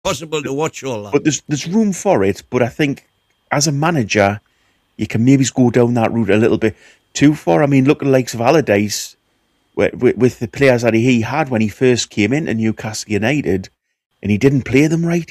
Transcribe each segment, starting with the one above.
possible to watch all that. But there's room for it. But I think as a manager, you can maybe go down that route a little bit too far. I mean, look at the likes of Allardyce with the players that he had when he first came into Newcastle United, and he didn't play them right.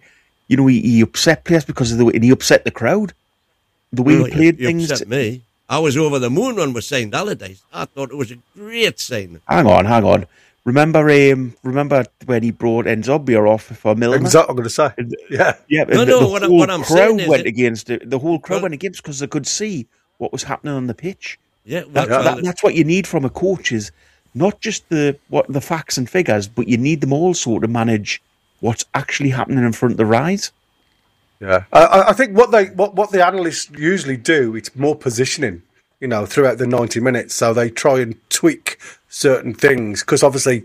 He upset players because of and he upset the crowd. The way he played things. Upset me. I was over the moon when we signed Allardyce. I thought it was a great signing. Hang on. Remember when he brought Nzobia off for Milner? Exactly, I'm going to say. Yeah. What I'm saying is... The whole crowd went against because they could see what was happening on the pitch. Yeah, that's what you need from a coach, is not just the facts and figures, but you need them also to manage what's actually happening in front of their eyes. Yeah, I think what the analysts usually do, it's more positioning, throughout the 90 minutes. So they try and tweak certain things because obviously,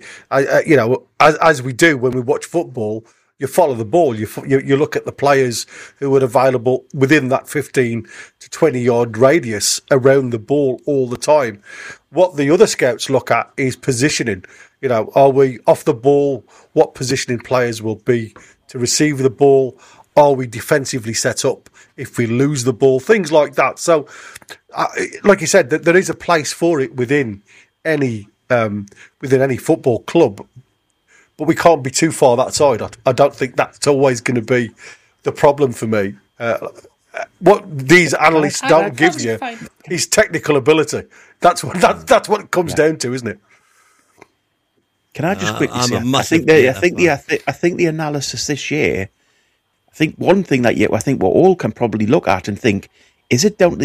as we do when we watch football, you follow the ball. You look at the players who are available within that 15 to 20 yard radius around the ball all the time. What the other scouts look at is positioning. Are we off the ball? What positioning players will be to receive the ball? Are we defensively set up if we lose the ball? Things like that. So, like you said, there is a place for it within any football club, but we can't be too far that side. I don't think that's always going to be the problem for me. What these analysts don't give you is technical ability. That's what it comes down to, isn't it? Can I just quickly say? I think the analysis this year. I think one thing that I think we all can probably look at and think, is it down to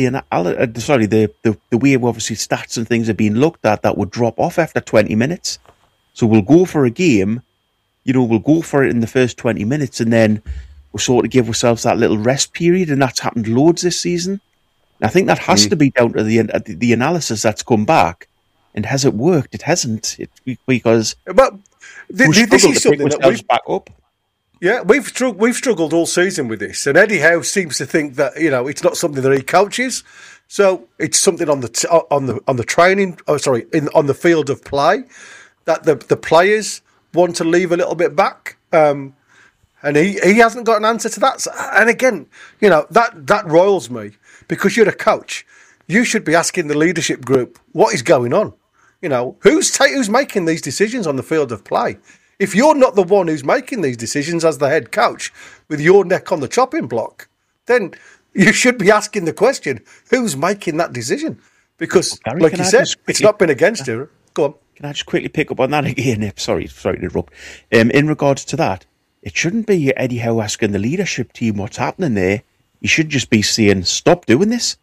the way obviously stats and things are being looked at that would drop off after 20 minutes? So we'll go for a game, we'll go for it in the first 20 minutes and then we'll sort of give ourselves that little rest period, and that's happened loads this season. And I think that has to be down to the analysis that's come back. And has it worked? It hasn't. Because this is something that we've back up. Yeah, we've struggled all season with this, and Eddie Howe seems to think that it's not something that he coaches, so it's something on the training. On the field of play that the players want to leave a little bit back, and he hasn't got an answer to that. And again, that roils me because you're a coach. You should be asking the leadership group what is going on. Who's making these decisions on the field of play. If you're not the one who's making these decisions as the head coach with your neck on the chopping block, then you should be asking the question, who's making that decision? Because, Gary, like you said, it's not been against you. Go on. Can I just quickly pick up on that again, Nip? Sorry to interrupt. In regards to that, it shouldn't be Eddie Howe asking the leadership team what's happening there. He should just be saying, stop doing this.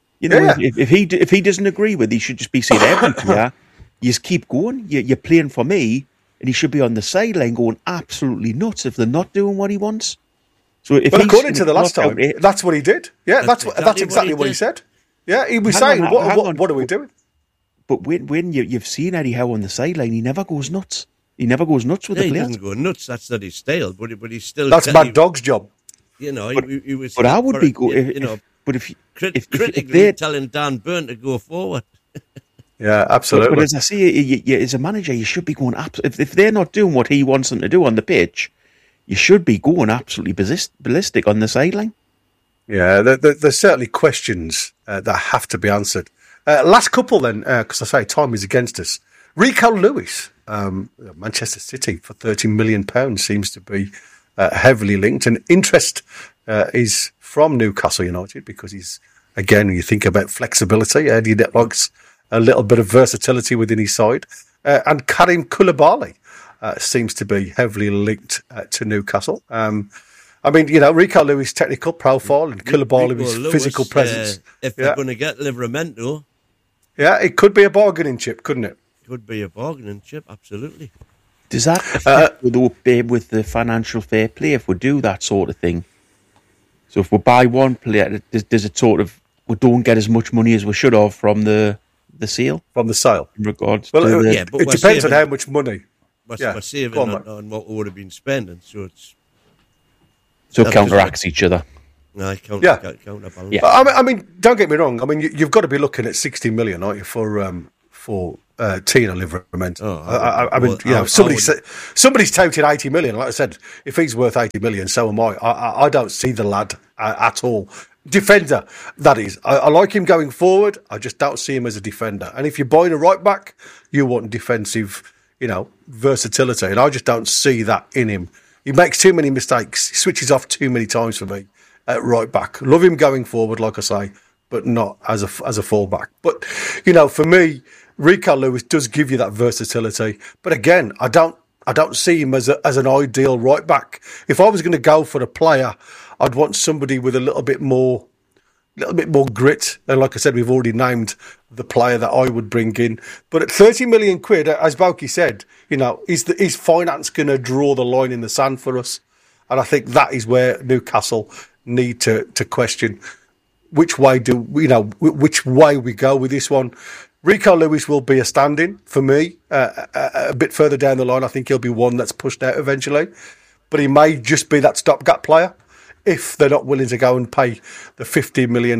If he doesn't agree with it, he should just be saying, everything, you just keep going. You're playing for me. And he should be on the sideline going absolutely nuts if they're not doing what he wants. So, according to the last time, that's what he did. Yeah, that's exactly what he said. Yeah, he was saying, "What are we doing?" But when you've seen Eddie Howe on the sideline, he never goes nuts. He never goes nuts with the players. He doesn't go nuts. That's not his style. But he's still. That's Mad Dog's job. He was. But I would be good. But if critically telling Dan Burn to go forward. Yeah, absolutely. But as I say, as a manager, you should be going if they're not doing what he wants them to do on the pitch, you should be going absolutely ballistic on the sideline. Yeah, there's certainly questions that have to be answered. Last couple then, because I say time is against us. Rico Lewis, Manchester City for £30 million seems to be heavily linked, and interest is from Newcastle United because he's, again, you think about flexibility, Eddie likes a little bit of versatility within his side. And Karim Koulibaly seems to be heavily linked to Newcastle. Rico Lewis' technical profile and Koulibaly's physical presence. If they're going to get Livramento. Yeah, it could be a bargaining chip, couldn't it? Could be a bargaining chip, absolutely. Does that affect with the financial fair play if we do that sort of thing? So if we buy one player, does it sort of, we don't get as much money as we should have from the sale? From the sale. In regards but it depends on how much money. We're saving on what we would have been spending, so it's... So it counteracts each other. No, counterbalance. Yeah. But, don't get me wrong. You've got to be looking at 60 million, aren't you, for Tino Livramento. I mean, somebody's touted 80 million. Like I said, if he's worth 80 million, so am I. I don't see the lad at all. Defender, that is. I like him going forward. I just don't see him as a defender. And if you're buying a right back, you want defensive, versatility. And I just don't see that in him. He makes too many mistakes. He switches off too many times for me at right back. Love him going forward, like I say, but not as a fullback. But, for me, Rico Lewis does give you that versatility. But again, I don't see him as an ideal right back. If I was going to go for a player, I'd want somebody with a little bit more grit. And like I said, we've already named the player that I would bring in. But at 30 million quid, as Boki said, is finance going to draw the line in the sand for us? And I think that is where Newcastle need to question which way which way we go with this one. Rico Lewis will be a stand-in for me. A bit further down the line, I think he'll be one that's pushed out eventually. But he may just be that stopgap player if they're not willing to go and pay the £50 million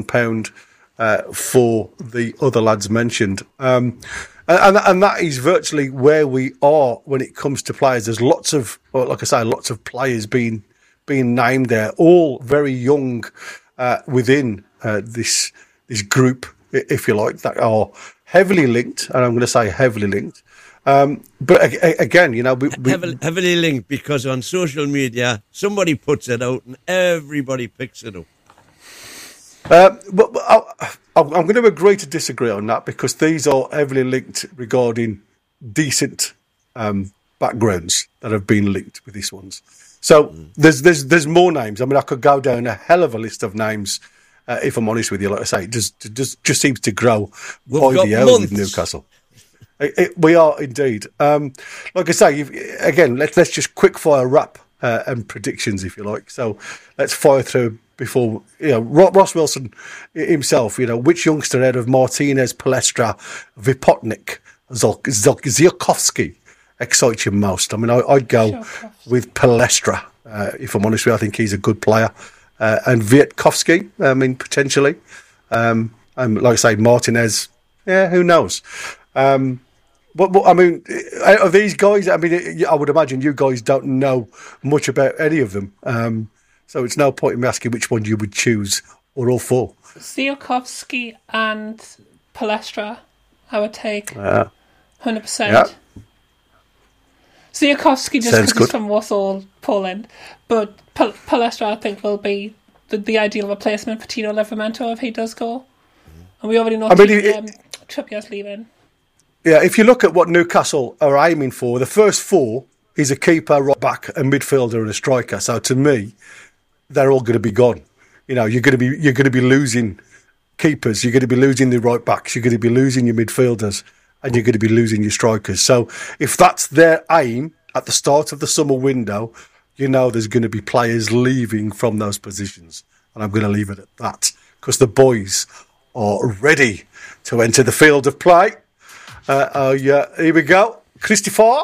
for the other lads mentioned. And that is virtually where we are when it comes to players. There's lots of players being named there, all very young within this group, if you like, that are heavily linked, and I'm going to say heavily linked. But again, heavily linked, because on social media somebody puts it out and everybody picks it up. But I'm going to agree to disagree on that, because these are heavily linked regarding decent backgrounds that have been linked with these ones. So there's more names. I mean, I could go down a hell of a list of names. If I'm honest with you, like I say, it just seems to grow by the hour with Newcastle. We are indeed. Like I say, again, let's just quick fire wrap and predictions, if you like. So let's fire through before Ross Wilson himself. Which youngster out of Martinez, Palestra, Vipotnik, Ziakovsky excites you most? I mean, I'd go with Palestra. If I'm honest with you, I think he's a good player. And Vietkovsky, I mean, potentially. Like I say, Martinez, who knows? But I mean, out of these guys, I mean, I would imagine you guys don't know much about any of them. So it's no point in me asking which one you would choose, or all four. Ziakovsky and Palestra, I would take 100%. Yeah. Ziakovsky just because he's from Warsaw, Poland. But Palestra, I think, will be the ideal replacement for Tino Livramento if he does go. And we already know Trippier's leaving. Yeah, if you look at what Newcastle are aiming for, the first four is a keeper, right back, a midfielder, and a striker. So to me, they're all going to be gone. You're going to be losing keepers. You're going to be losing the right backs. You're going to be losing your midfielders, and you're going to be losing your strikers. So if that's their aim at the start of the summer window, there's going to be players leaving from those positions, and I'm going to leave it at that, because the boys are ready to enter the field of play. Here we go. Christopher.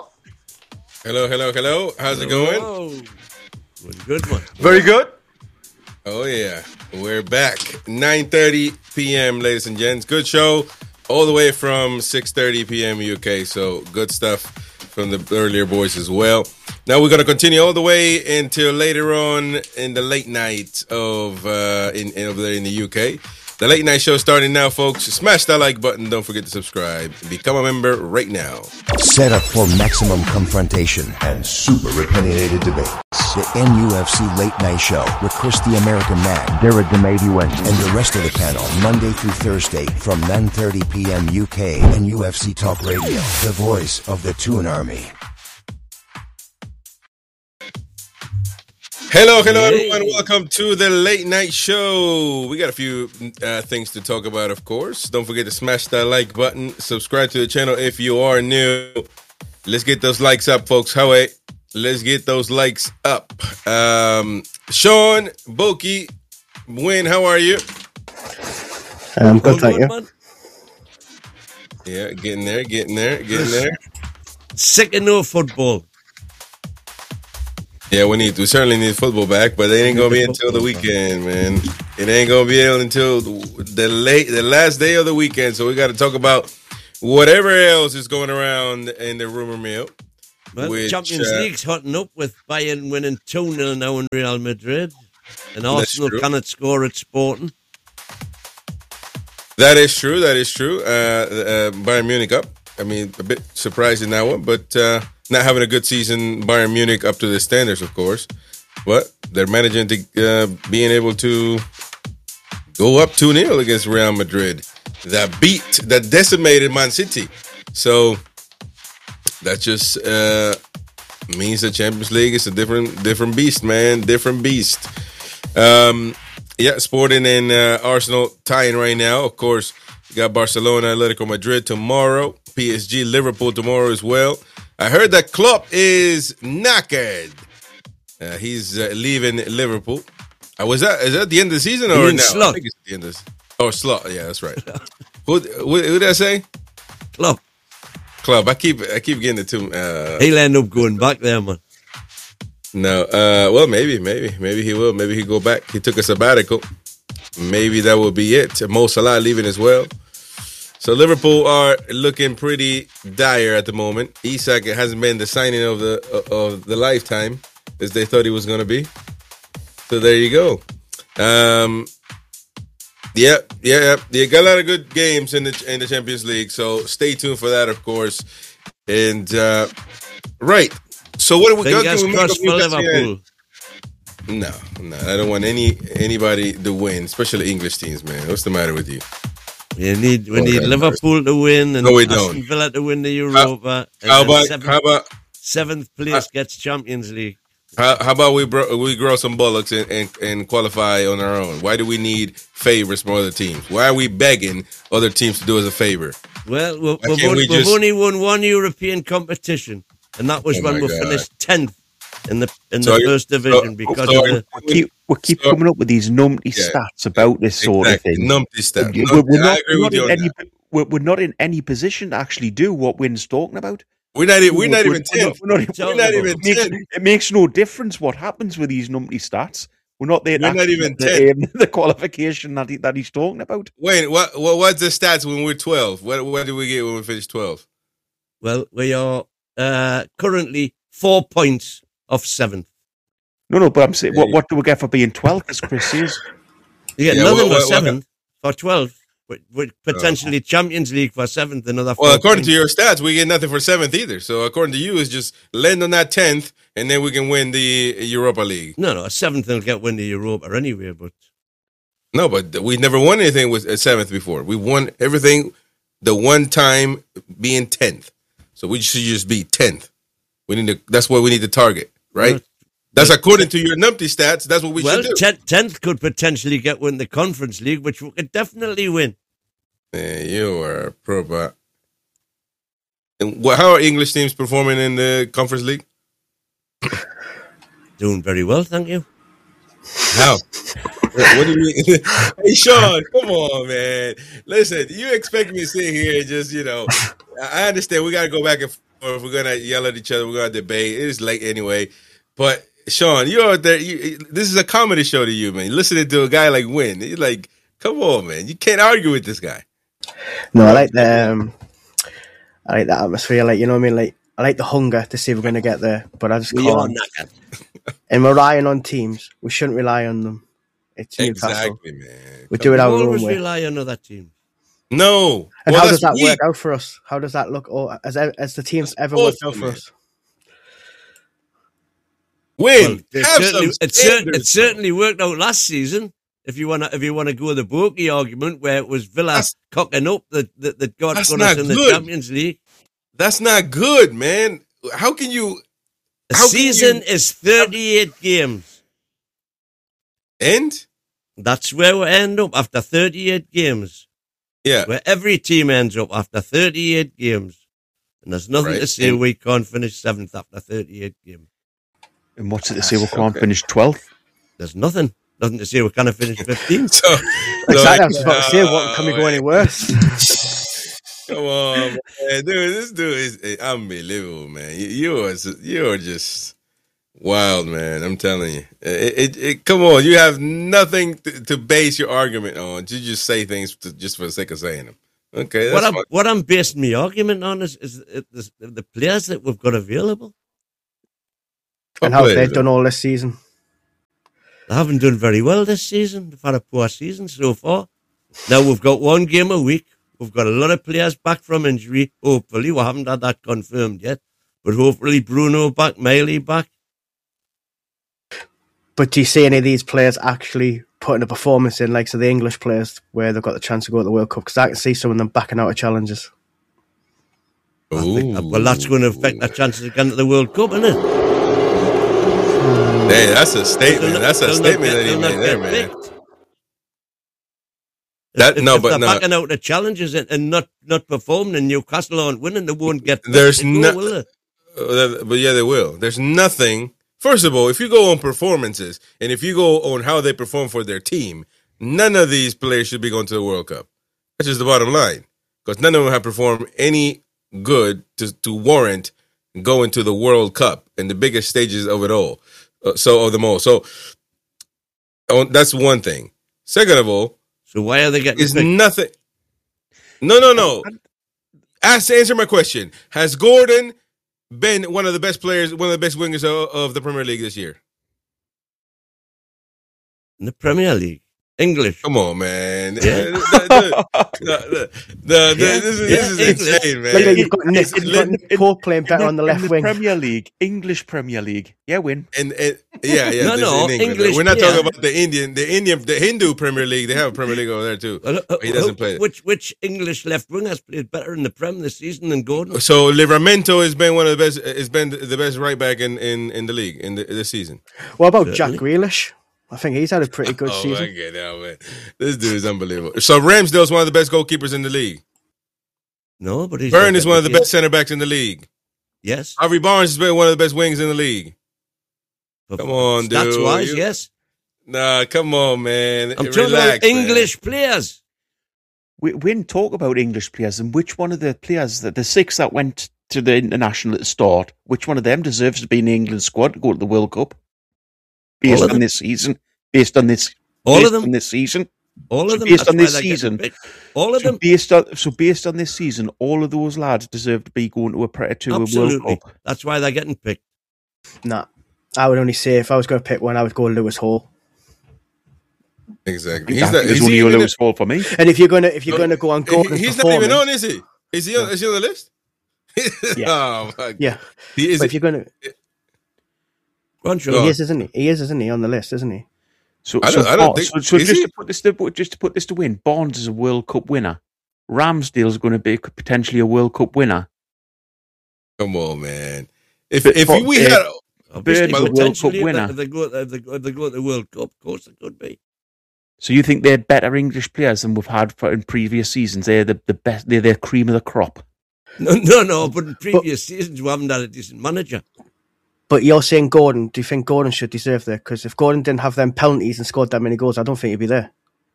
Hello. How's it going? Hello. Good one. Very good. Oh, yeah. We're back. 9:30 p.m., ladies and gents. Good show all the way from 6:30 p.m. UK. So good stuff from the earlier boys as well. Now we're going to continue all the way until later on in the late night over there in the UK. The late night show starting now, folks. Smash that like button. Don't forget to subscribe. Become a member right now. Set up for maximum confrontation and super opinionated debate. The NUFC Late Night Show with Chris the American Man, Derek DeMaduan, and the rest of the panel, Monday through Thursday from 9:30 p.m. UK and UFC Talk Radio, the voice of the Toon Army. Hello, everyone. Welcome to the Late Night Show. We got a few things to talk about, of course. Don't forget to smash that like button. Subscribe to the channel if you are new. Let's get those likes up, folks. Howie, let's get those likes up. Sean, Boki, Win, how are you? I'm good, thank you. Yeah, getting there. Sick of no football. Yeah, we certainly need football back, but it ain't gonna be until the weekend, man. It ain't gonna be until the last day of the weekend. So we got to talk about whatever else is going around in the rumor mill. Well, Champions League's hotting up with Bayern winning 2-0 now in Real Madrid. And Arsenal cannot score at Sporting. That is true. Bayern Munich up. I mean, a bit surprising that one, but not having a good season, Bayern Munich up to the standards, of course. But they're managing to being able to go up 2-0 against Real Madrid. That decimated Man City. So that just means the Champions League is a different beast, man. Different beast. Sporting and Arsenal tying right now. Of course, you got Barcelona, Atletico Madrid tomorrow. PSG, Liverpool tomorrow as well. I heard that Klopp is knackered. He's leaving Liverpool. Is that the end of the season or now? Slot. I think it's the end of the Slot. Yeah, that's right. who did I say? Klopp. I keep getting it to. He'll end up going back there, man. No. Well, maybe he will. Maybe he'll go back. He took a sabbatical. Maybe that will be it. Mo Salah leaving as well. So Liverpool are looking pretty dire at the moment. Isak hasn't been the signing of the lifetime as they thought he was going to be. So there you go. Yeah. You got a lot of good games in the Champions League. So stay tuned for that, of course. And right. So what do we got? Fingers crossed for Liverpool. No, I don't want anybody to win, especially English teams, man. What's the matter with you? We need Liverpool to win and Aston Villa to win the Europa. How about seventh place gets Champions League? How about we grow some bullocks and qualify on our own? Why do we need favors from other teams? Why are we begging other teams to do us a favor? Well, we've only won one European competition, and that was when we finished 10th in the first division because of the. We keep coming up with these numpty stats about this sort of thing. Numpty stats. We're not in any position to actually do what Wynn's talking about. We're not even 10th. It makes no difference what happens with these numpty stats. We're not there. We're not even 10th. The qualification that he's talking about. Wait, what's the stats when we're 12? What do we get when we finish 12? Well, we are currently 4 points off 7th. No, but I'm saying, what do we get for being 12th, as Chris says? You get nothing for 7th, for 12th. With potentially Champions League for 7th, another 4 according to your stats, we get nothing for 7th either. So according to you, it's just land on that 10th, and then we can win the Europa League. No, a 7th will win the Europa anyway. But we never won anything with a 7th before. We won everything the one time being 10th. So we should just be 10th. That's what we need to target, right? Well, that's according to your numpty stats. That's what we should do. 10th could potentially win the Conference League, which we could definitely win. You are proper. And how are English teams performing in the Conference League? Doing very well, thank you. How? What do you mean? Hey, Sean, come on, man. Listen, you expect me to sit here and just, I understand we got to go back and forth. We're going to yell at each other. We're going to debate. It is late anyway. But, Sean, you're out there. This is a comedy show to you, man. Listening to a guy like Wynn. You're like, come on, man. You can't argue with this guy. No, I like the atmosphere. Like, you know what I mean? Like, I like the hunger to see if we're going to get there, but I just can't. And we're relying on teams. We shouldn't rely on them. It's Newcastle. Exactly, man. We do it our own way. Always rely on other teams. No. And how does that work out for us? How does that look? As the teams ever worked out for us? Win. It certainly worked out last season. If you want to go the bogey argument, where it was Villa cocking up that got us in the Champions League. That's not good, man. How can you? A season is 38 games. And? That's where we end up after 38 games. Yeah. Where every team ends up after 38 games. And there's nothing to say we can't finish 7th after 38 games. And what's it to say we can't finish 12th? There's nothing. Nothing to say we can't finish 15th. Exactly, I was about to say, what can we go any worse? Come on, man. Dude, this dude is unbelievable, man. You are just wild, man. I'm telling you. Come on, you have nothing to base your argument on. You just say things just for the sake of saying them. Okay. What I'm basing my argument on is the players that we've got available. And how they've done all this season. They haven't done very well this season. They've had a poor season so far. Now we've got one game a week. We've got a lot of players back from injury. Hopefully, we haven't had that confirmed yet. But hopefully Bruno back, Miley back. But do you see any of these players actually putting a performance in, like so the English players, where they've got the chance to go to the World Cup? Because I can see some of them backing out of challenges. Well, that's going to affect their chances of getting to the World Cup, isn't it? Hey, that's a statement. That's a statement that he made there, man. If they're backing out the challenges and not performing, and Newcastle aren't winning, they won't get. There's no, but yeah, they will. There's nothing. First of all, if you go on performances and if you go on how they perform for their team, none of these players should be going to the World Cup. That's just the bottom line, because none of them have performed any good to warrant going to the World Cup and the biggest stages of it all. Of them all. So that's one thing. Second of all. So why are they getting picked? Nothing. No. Answer my question. Has Gordon been one of the best players, one of the best wingers of the Premier League this year? In the Premier League? English. Come on, man. Yeah. This is insane, man. Look, you've got Nick Pope playing better on the left wing. Premier League, English Premier League. Yeah, win. And yeah. No, English. We're not talking about the Hindu Premier League. They have a Premier League over there too. He doesn't play it. Which English left wing has played better in the Prem this season than Gordon? So Livramento has been one of the best. Has been the best right back in the league this season. What about Jack Grealish? I think he's had a pretty good season. I get it, man. This dude is unbelievable. So Ramsdale's one of the best goalkeepers in the league. No, but Burn is one of the best center backs in the league. Yes. Harvey Barnes has been one of the best wings in the league. Come on, dude. Stats wise, yes. Nah, come on, man. I'm talking about English players. We didn't talk about English players, and which one of the players, the six that went to the international at the start, which one of them deserves to be in the England squad to go to the World Cup? Based on this season. Based on this season. All of them. Based on this season. All of them. Based on this season, all of those lads deserve to be going to a World Cup. That's why they're getting picked. Nah. I would only say if I was going to pick one, I would go Lewis Hall. Exactly. He's only Lewis Hall for me. And if you're gonna go on Gordon's he's not even on, is he? Is he on the list? Yeah. Oh my God. Yeah. If you're gonna He is, isn't he? He is, isn't he, on the list, isn't he? Just to put this to win, Barnes is a World Cup winner. Ramsdale's going to be potentially a World Cup winner. Come on, man. If we had Bird's a World Cup winner. If they go to the World Cup, of course it could be. So you think they're better English players than we've had in previous seasons? They're the best. They're the cream of the crop. No. But in previous seasons, we haven't had a decent manager. But you're saying Gordon. Do you think Gordon should deserve there? Because if Gordon didn't have them penalties and scored that many goals, I don't think he'd be there.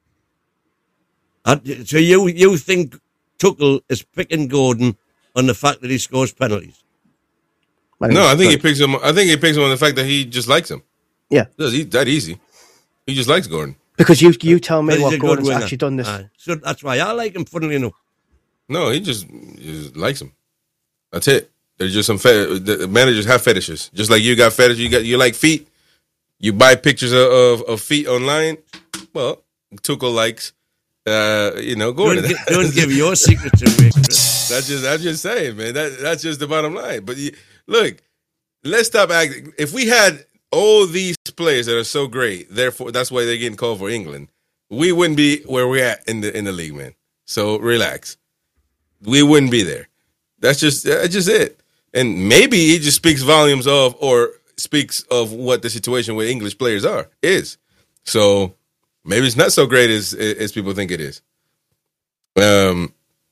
So you think Tuchel is picking Gordon on the fact that he scores penalties? No, I think he picks him. I think he picks him on the fact that he just likes him. Yeah, he's that easy. He just likes Gordon. Because you tell me what Gordon's actually done this. So that's why I like him. Funnily enough. No, he just likes him. That's it. There's just some the managers have fetishes. Just like you got fetish, you like feet. You buy pictures of feet online. Well, Tuchel likes, Gordon. Don't give your secret to me. I'm just saying, man. That's just the bottom line. But look, let's stop acting. If we had all these players that are so great, therefore that's why they're getting called for England, we wouldn't be where we're at in the league, man. So relax. We wouldn't be there. That's just it. And maybe he just speaks volumes of, or speaks of what the situation with English players is. So maybe it's not so great as people think it is. But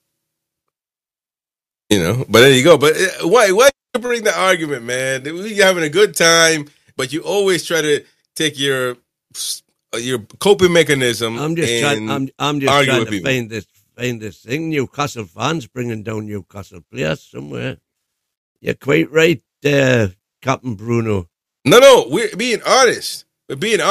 there you go. But why you bring the argument, man? You're having a good time, but you always try to take your coping mechanism. I'm just trying to find this thing. Newcastle fans bringing down Newcastle players somewhere. You're quite right, Captain Bruno. No, we're being honest.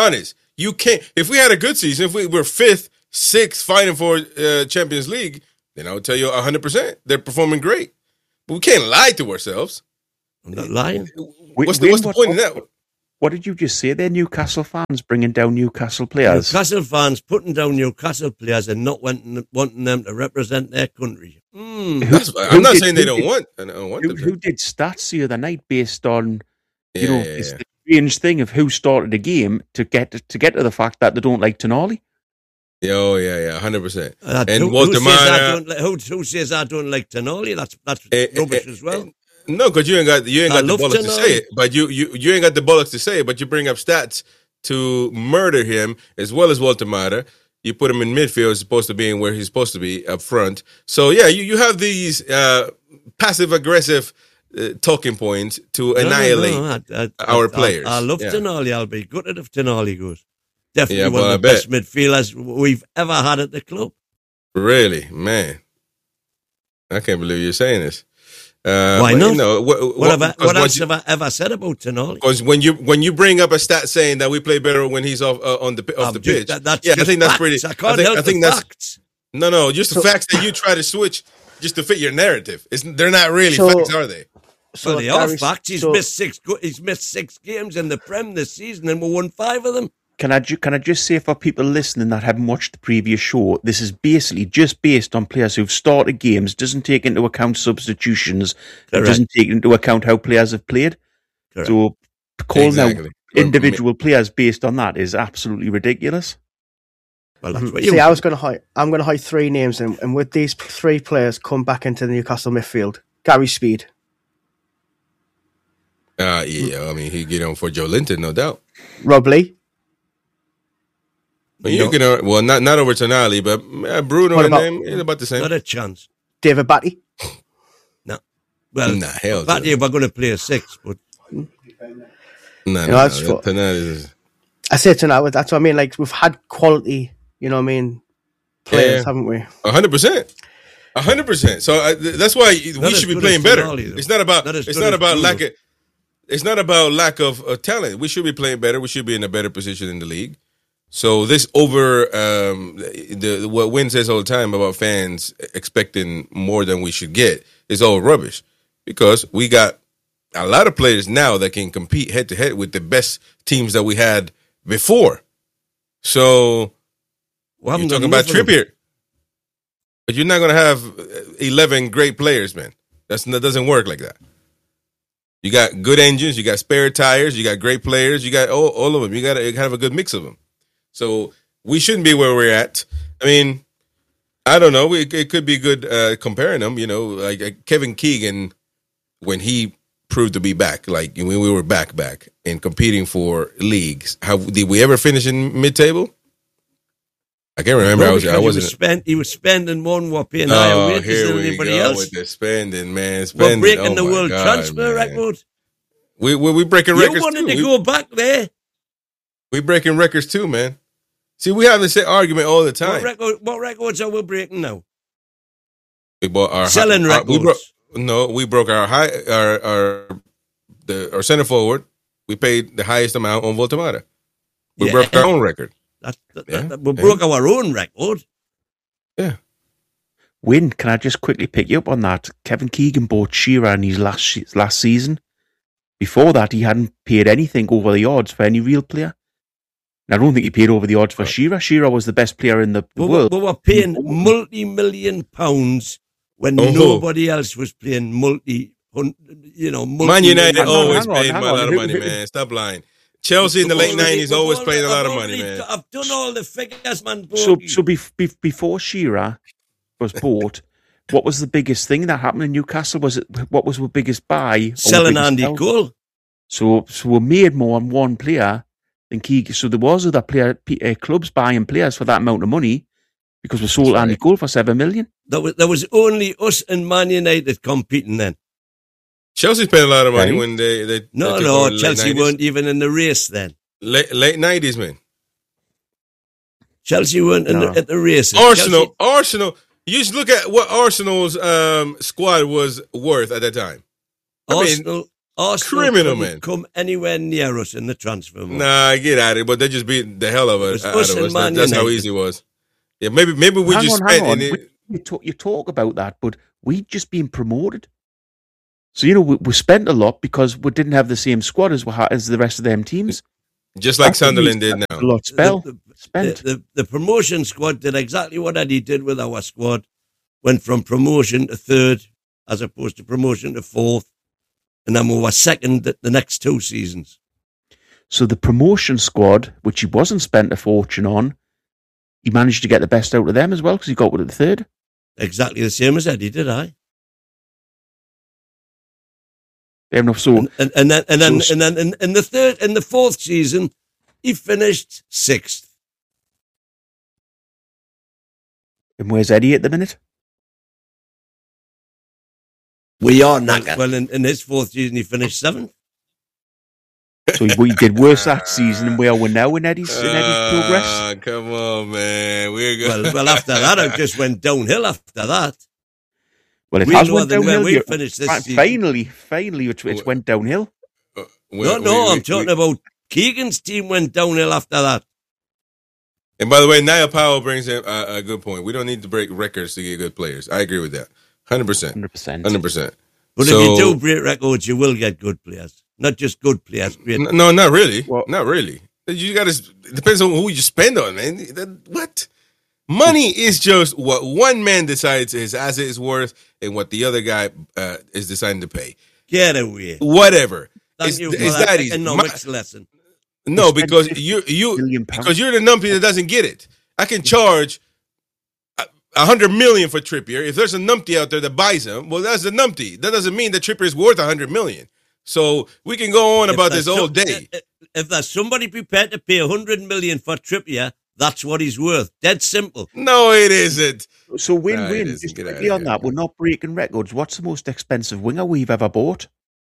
You can't. If we had a good season, if we were 5th, 6th, fighting for Champions League, then I would tell you 100%. They're performing great. But we can't lie to ourselves. I'm not lying. What's the point of that? What did you just say? They're Newcastle fans bringing down Newcastle players. Newcastle fans putting down Newcastle players and not wanting them to represent their country. I'm not saying they don't want. Who did stats the other night based on it's the strange thing of who started the game to get to the fact that they don't like Tonali. Oh yeah, 100%. And Walter Mata. Who says I don't like Tonali? That's rubbish as well. No, because you ain't got the bollocks to say it. But you ain't got the bollocks to say it. But you bring up stats to murder him as well as Walter Mata. You put him in midfield as opposed to being where he's supposed to be up front. So yeah, you have these passive aggressive talking points to annihilate our players. I love Tonali. I'll be gutted if Tonali goes. Definitely one of the best midfielders we've ever had at the club. Really, man, I can't believe you're saying this. Why not? What else have I ever said about Tonali? Because when you bring up a stat saying that we play better when he's off the pitch, I think that's pretty. I think that's facts. No, just the facts that you try to switch just to fit your narrative. They're not really facts, are they? So they are facts. He's missed 6 games in the Prem this season, and we won 5 of them. Can I just say for people listening that haven't watched the previous show, this is basically just based on players who've started games, doesn't take into account substitutions, and doesn't take into account how players have played. Correct. So calling out individual players based on that is absolutely ridiculous. Well, that's what I'm going to hide 3 names, and with these 3 players come back into the Newcastle midfield. Gary Speed. I mean, he'd get on for Joe Linton, no doubt. Rob Lee. Not over Tonali, but Bruno and them is about the same. Not a chance. David Batty? No. Well, hell Batty, we're going to play a 6, but... Tonali. I say Tonali, that's what I mean. Like, we've had quality, players, haven't we? 100%. 100%. So that's why we should be playing better. Tonali, it's not about lack of talent. We should be playing better. We should be in a better position in the league. So this what Wynn says all the time about fans expecting more than we should get is all rubbish, because we got a lot of players now that can compete head to head with the best teams that we had before. So you're talking about Trippier, but you're not going to have 11 great players, man. That doesn't work like that. You got good engines, you got spare tires, you got great players, you got all of them. You got to have a good mix of them. So we shouldn't be where we're at. I mean, I don't know. It could be good comparing them, like Kevin Keegan, when he proved to be back, like when we were back and competing for leagues. Did we ever finish in mid-table? I can't remember. I wasn't. He was spending one whopping higher wages than anybody else. With the spending, man. We're breaking the world transfer record. We breaking records too. You wanted to go back there. We breaking records too, man. See, we have the same argument all the time. What records are we breaking now? We bought our selling records. We broke our center forward. We paid the highest amount on Walter Mata. We broke our own record. We broke our own record. Yeah. Win, can I just quickly pick you up on that? Kevin Keegan bought Shearer in his last season. Before that, he hadn't paid anything over the odds for any real player. And I don't think he paid over the odds for Shearer. Shearer was the best player in the world. We were paying multi-million pounds when nobody else was playing Man United always paid a lot of money, man. Stop lying. Chelsea in the late 90s always played a lot of money, man. I've done all the figures, man. So before Shearer was bought, what was the biggest thing that happened in Newcastle? What was the biggest buy? Selling Andy Cole. So we made more on one player than Keegan. So there was other clubs buying players for that amount of money because we sold Andy Cole for $7 million. There was only us and Man United competing then. Chelsea spent a lot of money when they No, Chelsea weren't even in the race then. Late 90s, man. Chelsea weren't at the race. Arsenal. You just look at what Arsenal's squad was worth at that time. Arsenal criminal, man. Come anywhere near us in the transfer market. Nah, get out of it. But they just beat the hell out of us. That's how easy it was. Yeah, maybe we just spent. you talk about that, but we'd just been promoted. So, we spent a lot because we didn't have the same squad as the rest of them teams. Just like Sunderland did now. A lot spent. The promotion squad did exactly what Eddie did with our squad. Went from promotion to third as opposed to promotion to fourth. And then we were second the next 2 seasons. So the promotion squad, which he wasn't spent a fortune on, he managed to get the best out of them as well because he got with the third. Exactly the same as Eddie did, I. Fair enough. So and then in the fourth season, he finished 6th. And where's Eddie at the minute? We are knackered. Well, in his fourth season, he finished 7th. So he did worse that season than where we're now in Eddie's progress. Come on, man. We're good. Well, after that, it just went downhill after that. Well, it has went downhill. We finished this season. Finally, it went downhill. I'm talking about Keegan's team went downhill after that. And by the way, Niall Powell brings in a good point. We don't need to break records to get good players. I agree with that. 100%. 100%. But if you do break records, you will get good players. Not just good players. No, not really. Well, not really. You got to. Depends on who you spend on, man. What? Money is just what one man decides his asset is worth and what the other guy is deciding to pay. Get away. Whatever. Thank you for that economics lesson. No, because you're the numpty that doesn't get it. I can charge $100 million for Trippier. If there's a numpty out there that buys him, well, that's the numpty. That doesn't mean that Trippier is worth $100 million. So we can go on about this all day. If there's somebody prepared to pay $100 million for Trippier, that's what he's worth. Dead simple. No, it isn't. So win-win. Just quickly on that, we're not breaking records. What's the most expensive winger we've ever bought?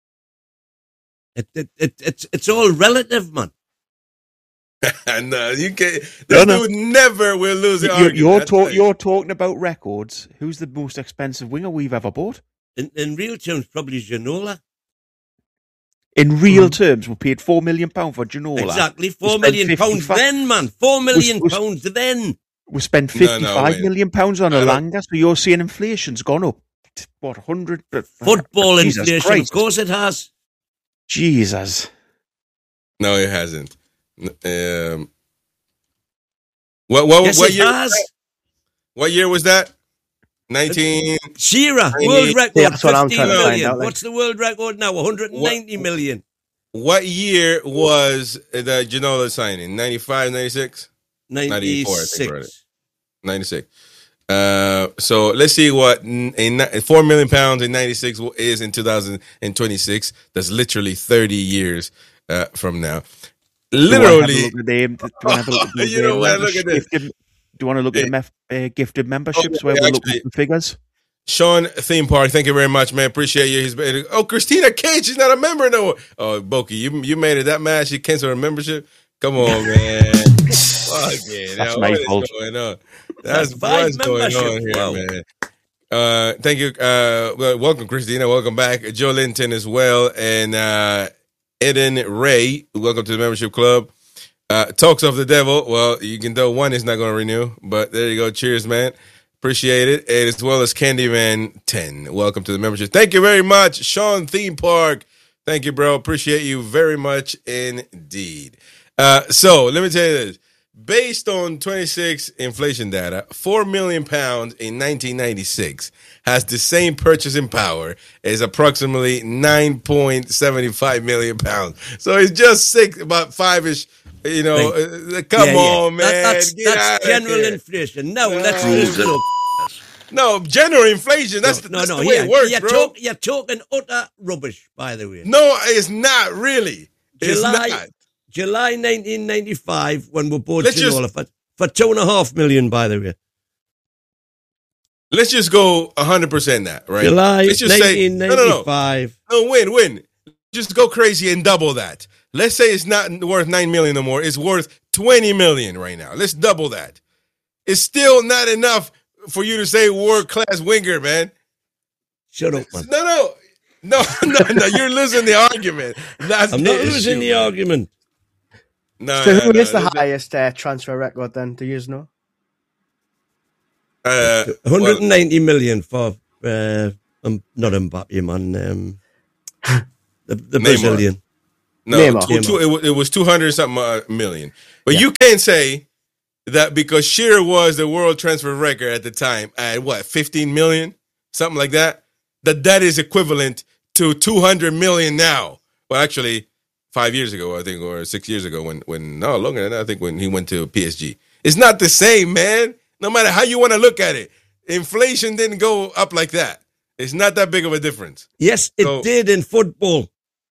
It's all relative, man. No, you can't. Dude never will lose the argument. You're talking about records. Who's the most expensive winger we've ever bought? In real terms, probably Ginola. In real terms, we paid £4 million for Ginola. Exactly, £4 million then, man. £4 million then. We spent £55 million on Elanga, so you're saying inflation's gone up. What, 100? Football inflation, Christ. Of course it has. Jesus. No, it hasn't. Yes, what it year? Has. What year was that? 19. Shearer, world record, 50 million. What's the world record now? 190 million. What year was the Ginola signing? 95, 96? 94, I think, right? 96. So let's see what £4 million in 96 is in 2026. That's literally 30 years from now. Literally. Do you want to look at the gifted memberships where we look at the figures? Sean Theme Park, thank you very much, man. Appreciate you. Christina Cage, she's not a member no. Oh, Boki, you made it that mad. She canceled her membership. Come on, man. Fuck yeah. That's my fault. Going on? That's what's going on here, man. Thank you. Welcome, Christina. Welcome back. Joe Linton as well. And Eden Ray, welcome to the membership club. Talks of the Devil. Well, you can tell one is not going to renew, but there you go. Cheers, man. Appreciate it. And as well as Candyman 10. Welcome to the membership. Thank you very much, Sean Theme Park. Thank you, bro. Appreciate you very much indeed. So let me tell you this. Based on 26 inflation data, £4 million in 1996 has the same purchasing power as approximately £9.75 million. So it's just about five-ish. You know, come on, man. That's general inflation. No, let's listen up. No, general inflation. That's the way it works, bro. You're talking utter rubbish, by the way. No, it's not really. It's not. July 1995, when we bought Ginola for $2.5 million, by the way. Let's just go 100% that, right? July let's just 1995. No, win. Just go crazy and double that. Let's say it's not worth $9 million no more. It's worth $20 million right now. Let's double that. It's still not enough for you to say world-class winger, man. Shut up, man. No. You're losing the argument. I'm not losing the argument. So who is the highest transfer record then? Do you know? 190 million for not Mbappe, man. The Brazilian. No, it was 200 something million. But you can't say that because Shearer was the world transfer record at the time at 15 million, something like that. That is equivalent to 200 million now. Well, actually, 5 years ago, I think, or 6 years ago, when longer than that, I think when he went to PSG. It's not the same, man. No matter how you want to look at it, inflation didn't go up like that. It's not that big of a difference. Yes, it did in football.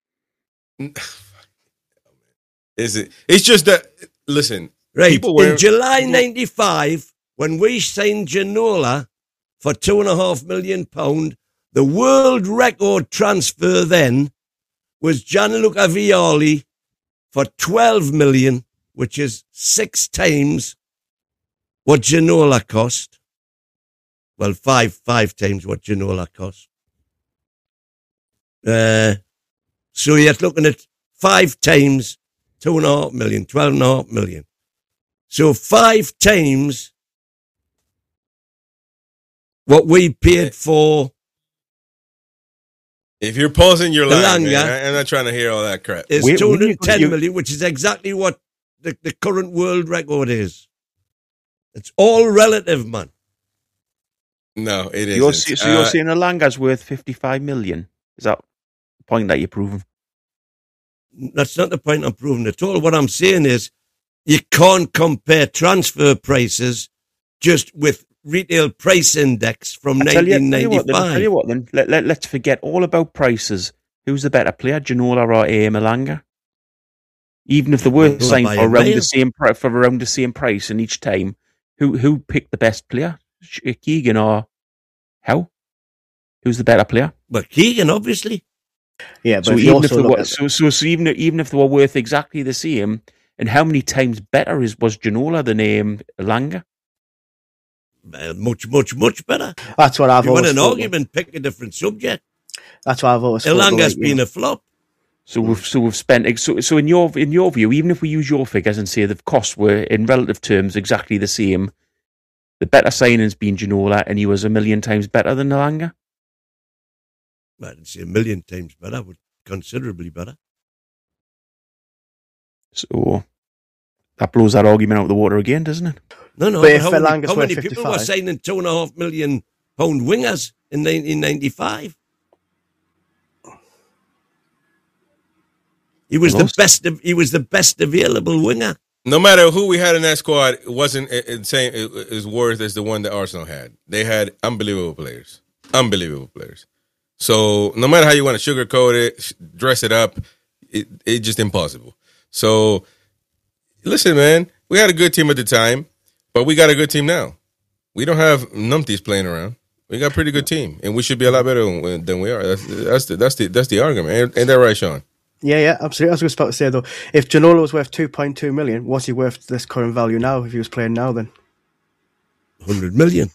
Is it? It's just that. Listen, right. In July '95, when we signed Ginola for £2.5 million, the world record transfer then was Gianluca Vialli for 12 million, which is 6 times what Ginola cost. Well, five times what Ginola cost. So you're looking at 5 times 2.5 million, 12.5 million. So 5 times what we paid for. If you're pausing your line, man, I'm not trying to hear all that crap. It's 210 million, which is exactly what the current world record is. It's all relative, man. No, it isn't. So you're saying Elanga's worth 55 million? Is that the point that you're proving? That's not the point I'm proving at all. What I'm saying is you can't compare transfer prices just with retail price index from 1995. I'll tell you what then. Let's forget all about prices. Who's the better player, Ginola or Elanga? Even if they were signed for around the same price in each time, who picked the best player? Keegan or Howe? Who's the better player? Well, Keegan, obviously. Yeah, but so even if they were worth exactly the same, and how many times better was Ginola than Elanga? Much, much, much better. That's what I've always thought. You want an argument, pick a different subject. That's what I've always thought. Elanga's been a flop. So we've spent. So in your view, even if we use your figures and say the costs were in relative terms exactly the same, the better signing's been Ginola, and he was 1 million times better than Elanga. Well, I didn't say 1 million times better, but considerably better. So that blows that argument out of the water again, doesn't it? No. But how many people were signing £2.5 million wingers in 1995? He was the best available winger. No matter who we had in that squad, it wasn't the same as worth as the one that Arsenal had. They had unbelievable players. So no matter how you want to sugarcoat it, dress it up, it's just impossible. So listen, man, we had a good team at the time, but we got a good team now. We don't have numpties playing around. We got a pretty good team, and we should be a lot better than we are. That's the argument. Ain't that right, Sean? Yeah, absolutely. I was just about to say, though, if Ginola was worth 2.2 million, what's he worth this current value now if he was playing now then? 100 million.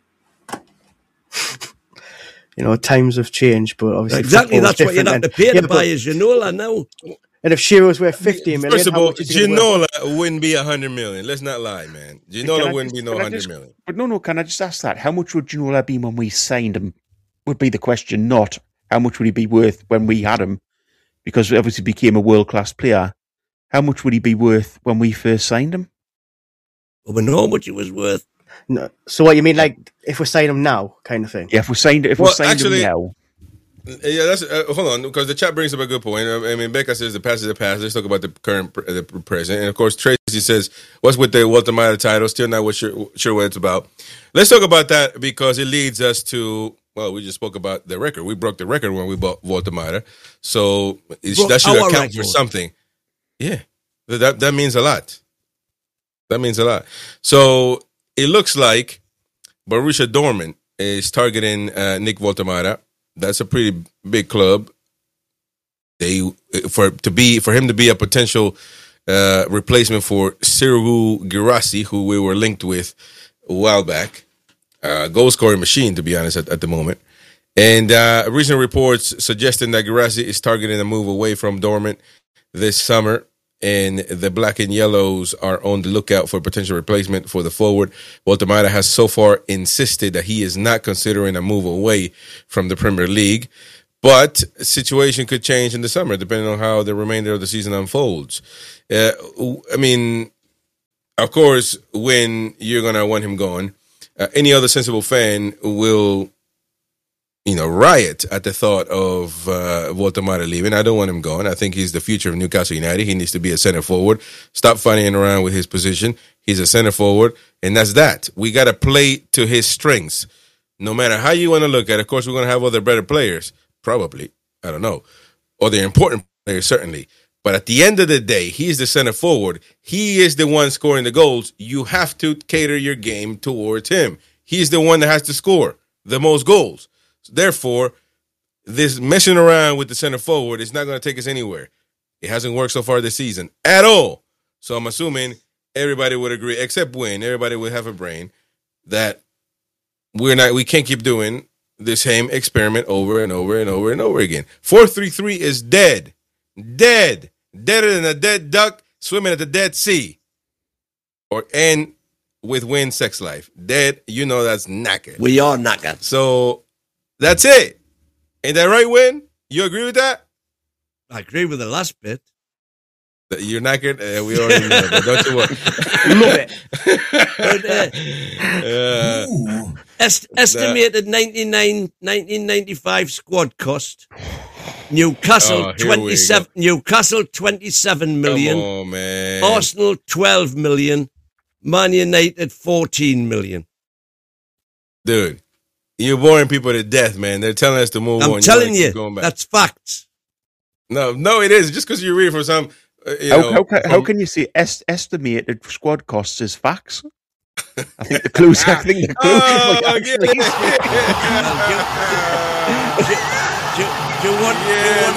You know, times have changed, but obviously... Exactly, that's what you'd have to pay to buy a Ginola now. And if Shearer was worth 50 million... First of all, Ginola wouldn't be 100 million. Let's not lie, man. Ginola wouldn't be 100 million. But no, can I just ask that? How much would Ginola be when we signed him? Would be the question, not how much would he be worth when we had him? Because he obviously became a world-class player. How much would he be worth when we first signed him? Well, we know how much he was worth. No. So what you mean, like, if we sign him now, kind of thing? Yeah, if we signed him now. Yeah, that's hold on, because the chat brings up a good point. I mean, Becca says the past is the past. Let's talk about the current, the present. And of course, Tracy says, what's with the Walter Maida title? Still not sure what it's about. Let's talk about that because it leads us to, well, we just spoke about the record. We broke the record when we bought Walter Maida. So that should account for something. Yeah, that means a lot. That means a lot. So it looks like Borussia Dortmund is targeting Nick Walter Maida. That's a pretty big club. For him to be a potential replacement for Serhou Guirassy, who we were linked with a while back, goal scoring machine to be honest at the moment. And recent reports suggesting that Guirassy is targeting a move away from Dortmund this summer. and the black and yellows are on the lookout for a potential replacement for the forward. Walter Mata has so far insisted that he is not considering a move away from the Premier League, but the situation could change in the summer depending on how the remainder of the season unfolds. I mean, of course, when you're going to want him gone, any other sensible fan will, riot at the thought of Walter Mata leaving. I don't want him gone. I think he's the future of Newcastle United. He needs to be a center forward. Stop funnying around with his position. He's a center forward, and that's that. We got to play to his strengths. No matter how you want to look at it, of course, we're going to have other better players, probably. I don't know. Or the important players, certainly. But at the end of the day, he's the center forward. He is the one scoring the goals. You have to cater your game towards him. He's the one that has to score the most goals. Therefore, this messing around with the center forward is not going to take us anywhere. It hasn't worked so far this season at all. So I'm assuming everybody would agree, except Wayne, everybody would have a brain, that we can't keep doing the same experiment over and over and over and over again. 4-3-3 is dead. Dead. Deader than a dead duck swimming at the Dead Sea. And with Wayne's sex life. Dead, that's knackered. We are knackered. So that's it. Ain't that right, Win? You agree with that? I agree with the last bit. You're knackered? We already know, but don't you worry. Love it. Estimated 1995 squad cost. Newcastle 27. Newcastle 27 million. Come on, man. Arsenal 12 million. Man United 14 million. Dude. You're boring people to death, man. They're telling us to move on. I'm telling you, that's facts. No, it is. Just because you read from some, How can you say estimated squad costs as facts? I think the clues. Do you want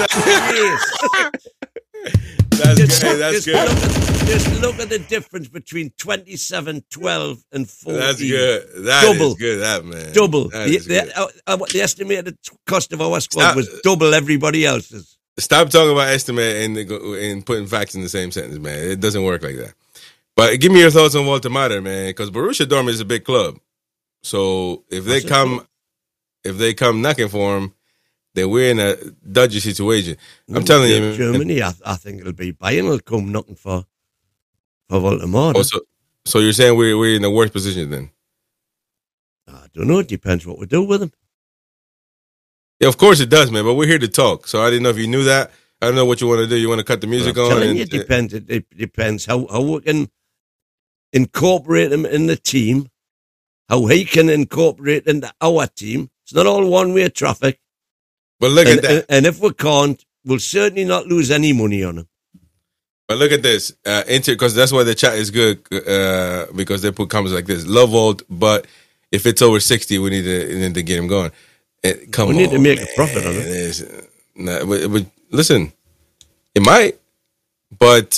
That's good. Just look at the difference between 27, 12, and 14. That's good. That is good, that, man. Double. The estimated cost of our squad was double everybody else's. Stop talking about estimate and putting facts in the same sentence, man. It doesn't work like that. But give me your thoughts on Walter Mata, man, because Borussia Dortmund is a big club. So if they come knocking for him, then we're in a dodgy situation. I'm telling you, Germany, I think it'll be Bayern will come knocking for Walter Mata. Oh, so you're saying we're in the worst position then? I don't know. It depends what we do with him. Yeah, of course it does, man. But we're here to talk, so I didn't know if you knew that. I don't know what you want to do. You want to cut the music on? It depends. It depends how we can incorporate him in the team, how he can incorporate into our team. It's not all one-way traffic. But look at that. And if we can't, we'll certainly not lose any money on him. But look at this, because that's why the chat is good, because they put comments like this. Love Walt, but if it's over 60, we need to get him going. We need to make a profit on it. But listen, it might, but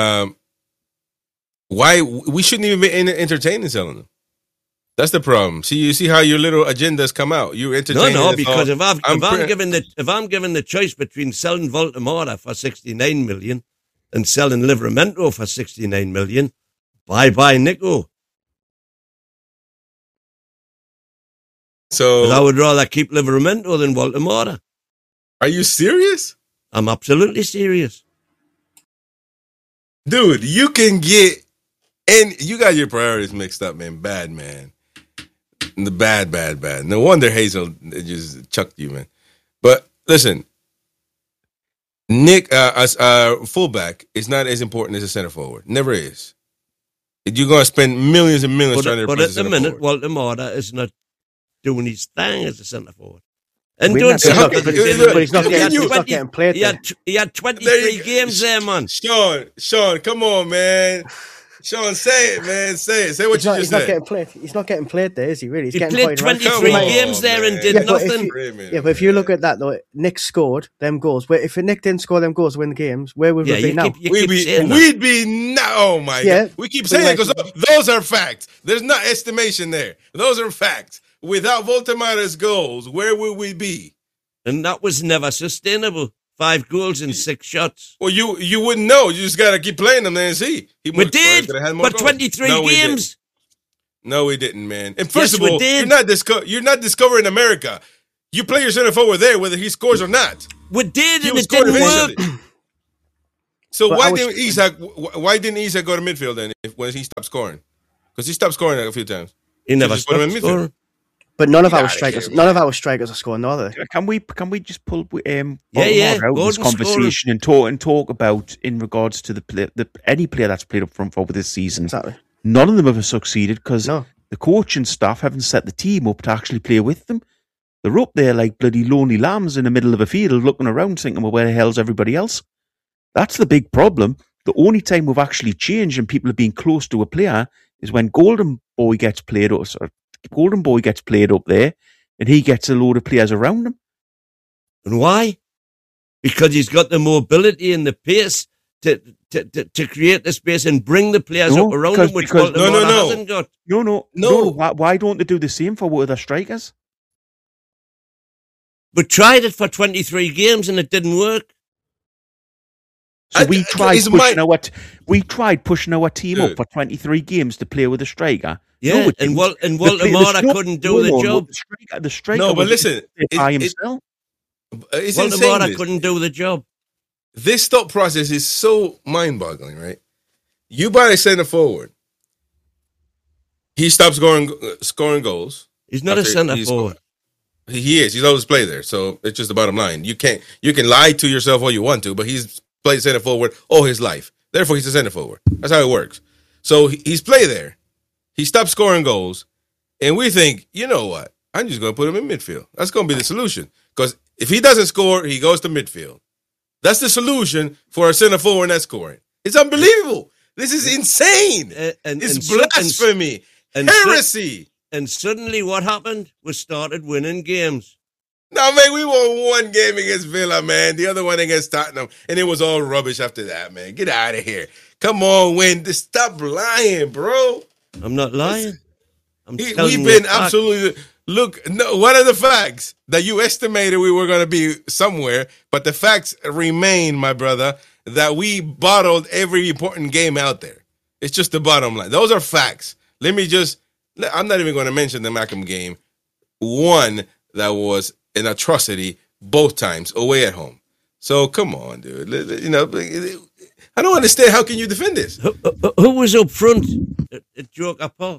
why we shouldn't even be entertaining selling them. That's the problem. See, you see how your little agendas come out. You entertain. No, because if I'm given the choice between selling Walter Mata for 69 million and selling Livramento for 69 million, bye Nico. So I would rather keep Livramento than Walter Mata. Are you serious? I'm absolutely serious, dude. You can get, and you got your priorities mixed up, man. Bad, man. The bad. No wonder Hazel just chucked you, man. But listen, Nick, as a fullback, is not as important as a center forward. Never is. You're going to spend millions and millions trying to replace a center forward. But at the minute, Walter Mata is not doing his thing as a center forward. And he's not getting played. He had 23 games there, man. Sean, come on, man. Sean, say it, man. Say it. Say what you just said. He's not getting played there, is he? Really? He played 23 games there and did nothing. But if you look at that, though, Nick scored them goals. If Nick didn't score them goals to win the games, where would we be now? We'd be now. Oh my God! We keep saying it because those are facts. There's not estimation there. Those are facts. Without Walter Mata's goals, where would we be? And that was never sustainable. 5 goals and 6 shots. Well, you wouldn't know. You just got to keep playing them and see. We did, but 23 games. No, we didn't, man. And first of all, you're not discovering America. You play your center forward there, whether he scores or not. We did, and it didn't work. So why didn't Isak go to midfield then when he stopped scoring? Because he stopped scoring a few times. He never stopped scoring. But none of our strikers are scoring, are they? Can we just pull out this conversation and talk about in regards to any player that's played up front for this season? Exactly. None of them have succeeded because the coach and staff haven't set the team up to actually play with them. They're up there like bloody lonely lambs in the middle of a field looking around thinking, well, where the hell's everybody else? That's the big problem. The only time we've actually changed and people have been close to a player is when Golden Boy gets played up there and he gets a load of players around him. And why? Because he's got the mobility and the pace to create the space and bring the players up around him, which Baltimore hasn't got. No. Why don't they do the same for other strikers? We tried it for 23 games and it didn't work. So we tried pushing our team up for 23 games to play with a striker. Yeah, and Walter Mora couldn't do the job. The striker no, but listen, by himself. Walter Mora couldn't do the job. This thought process is so mind-boggling, right? You buy a center forward. He stops scoring goals. He's not a center forward. He is. He's always played there. So it's just the bottom line. You can lie to yourself all you want to, but he's played center forward all his life. Therefore, he's a center forward. That's how it works. So he's played there. He stopped scoring goals, and we think, you know what? I'm just going to put him in midfield. That's going to be the solution. Because if he doesn't score, he goes to midfield. That's the solution for a center forward not scoring. It's unbelievable. This is insane. It's blasphemy. Heresy. And suddenly what happened? We started winning games. No, man, we won one game against Villa, man. The other one against Tottenham. And it was all rubbish after that, man. Get out of here. Come on, win. Just stop lying, bro. I'm not lying. We've been absolutely... Look, no, what are the facts? That you estimated we were going to be somewhere, but the facts remain, my brother, that we bottled every important game out there. It's just the bottom line. Those are facts. I'm not even going to mention the Mackham game. One that was an atrocity both times away at home. So come on, dude. You know, I don't understand. How can you defend this? Who was up front at Joker Park?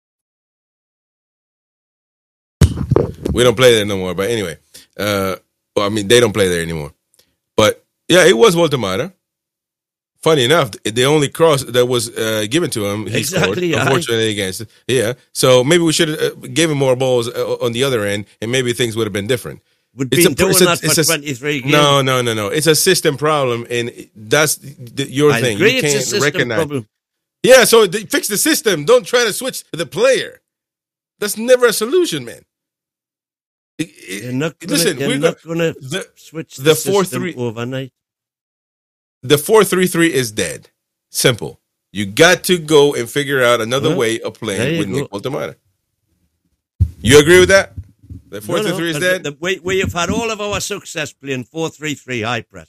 We don't play there no more. But anyway, they don't play there anymore. But yeah, it was Walter Mata. Funny enough, the only cross that was given to him, he scored, unfortunately, against it. Yeah. So maybe we should have given more balls on the other end, and maybe things would have been different. We've been doing that for 23 games. No. It's a system problem, and that's your thing. You can't recognize. Problem. Yeah, so fix the system. Don't try to switch the player. That's never a solution, man. You're not going to switch the system 4-3 overnight. The 4-3-3 is dead. Simple. You got to go and figure out another way of playing with Nick Baltimore. You agree with that? The 4-3-3 is dead? We have had all of our success playing 4-3-3 high press.